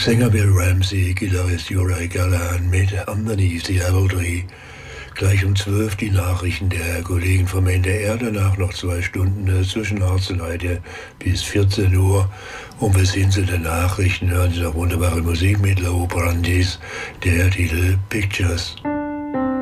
Sänger Bill Ramsey, Gitarrist Uri Callahan mit Underneath the Apple Tree. Gleich um 12 die Nachrichten der Kollegen vom NDR, danach noch 2 Stunden zwischen 18 bis 14 Uhr. Und bis hin zu den Nachrichten hören Sie noch wunderbare Musik mit Low Brandis, der Titel Pictures.